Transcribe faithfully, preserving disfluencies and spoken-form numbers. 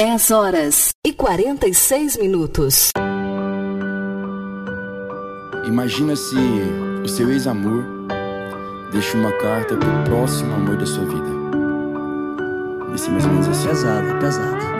dez horas e quarenta e seis minutos. Imagina se o seu ex-amor deixa uma carta pro próximo amor da sua vida. Esse mais ou menos assim. Pesado, pesado.